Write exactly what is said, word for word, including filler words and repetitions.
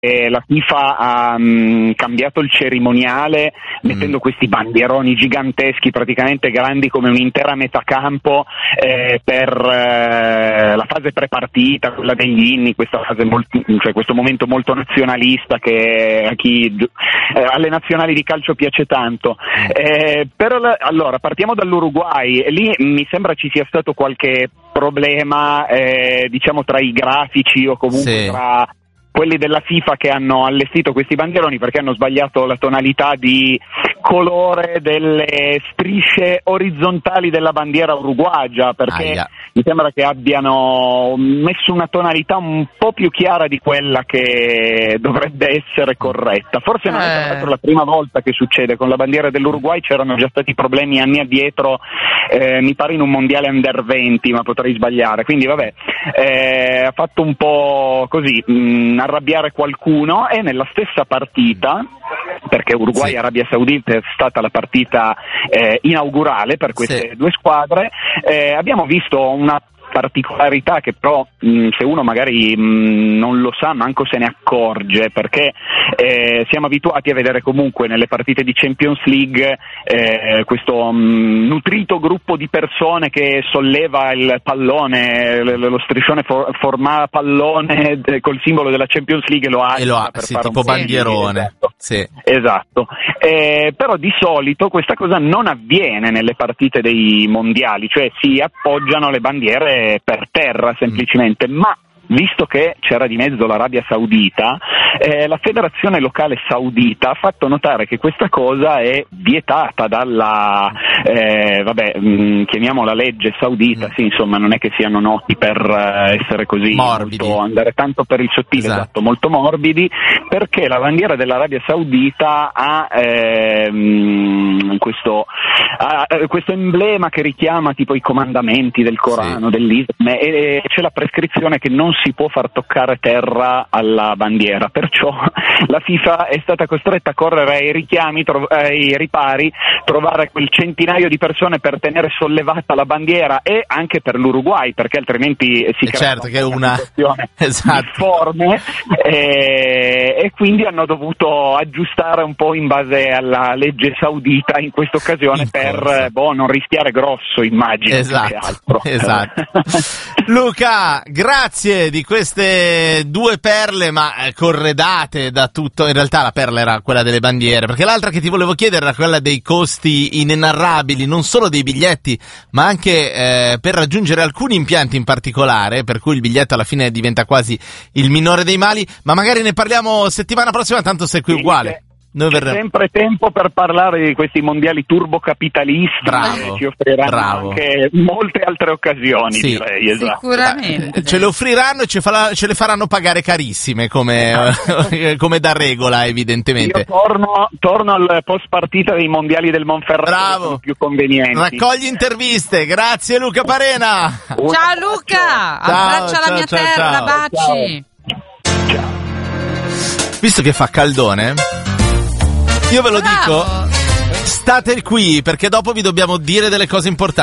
la FIFA ha um, cambiato il cerimoniale mettendo mm. questi bandieroni giganteschi, praticamente grandi come un'intera metacampo, eh, per eh, la fase prepartita, quella degli inni, questa fase molto, cioè questo momento molto nazionalista che a chi eh, alle nazionali di calcio piace tanto. Eh, però la, allora partiamo dall'Uruguay, lì mi sembra ci sia stato qualche problema, eh, diciamo tra i grafici o comunque sì. tra quelli della FIFA che hanno allestito questi bandieroni, perché hanno sbagliato la tonalità di colore delle strisce orizzontali della bandiera uruguagia, perché Aia. mi sembra che abbiano messo una tonalità un po' più chiara di quella che dovrebbe essere corretta. Forse non è eh. la prima volta che succede con la bandiera dell'Uruguay, c'erano già stati problemi anni addietro, eh, mi pare in un mondiale under venti, ma potrei sbagliare, quindi vabbè, eh, ha fatto un po' così mh, arrabbiare qualcuno, e nella stessa partita, perché Uruguay-Arabia Saudita è stata la partita eh, inaugurale per queste sì. due squadre, eh, abbiamo visto una particolarità che però mh, se uno magari mh, non lo sa manco se ne accorge, perché eh, siamo abituati a vedere comunque nelle partite di Champions League eh, questo mh, nutrito gruppo di persone che solleva il pallone, l- lo striscione for- forma pallone de- col simbolo della Champions League e lo ha, e lo ha per sì, fare tipo un po' bandierone. Esatto, sì. esatto. Eh, però di solito questa cosa non avviene nelle partite dei mondiali, cioè si appoggiano le bandiere per terra semplicemente, mm. ma visto che c'era di mezzo l'Arabia Saudita, eh, la federazione locale saudita ha fatto notare che questa cosa è vietata dalla, eh, vabbè, mh, chiamiamola legge saudita, mm. sì, insomma, non è che siano noti per uh, essere così morbidi, molto, andare tanto per il sottile, esatto. esatto, molto morbidi, perché la bandiera dell'Arabia Saudita ha ehm, questo, ha, questo emblema che richiama tipo i comandamenti del Corano, sì. dell'Islam, e, e c'è la prescrizione che non si può far toccare terra alla bandiera, perciò la FIFA è stata costretta a correre ai richiami, tro- ai ripari, trovare quel centinaio di persone per tenere sollevata la bandiera, e anche per l'Uruguay, perché altrimenti si crea certo che una, una situazione esatto. difforme, e, e quindi hanno dovuto aggiustare un po' in base alla legge saudita in questa occasione, in per boh, non rischiare grosso, immagino. Esatto, esatto. Luca, grazie di queste due perle, ma corredate da tutto. In realtà la perla era quella delle bandiere, perché l'altra che ti volevo chiedere era quella dei costi inenarrabili, non solo dei biglietti, ma anche eh, per raggiungere alcuni impianti in particolare, per cui il biglietto alla fine diventa quasi il minore dei mali, ma magari ne parliamo settimana prossima, tanto sei qui uguale. Noi C'è verremo. sempre tempo per parlare di questi mondiali turbocapitalisti, bravo, che ci offriranno bravo. anche molte altre occasioni, sì, direi, esatto. Sicuramente. Ce le offriranno e ce, farà, ce le faranno pagare carissime, come, come da regola, evidentemente. Io torno, torno al post partita dei mondiali del Monferrato, bravo. che sono più convenienti. Raccogli interviste, grazie Luca Parena. Un ciao Luca, abbraccia la mia ciao, terra, ciao. baci. Ciao. Visto che fa caldone, io ve lo Bravo. dico, state qui perché dopo vi dobbiamo dire delle cose importanti.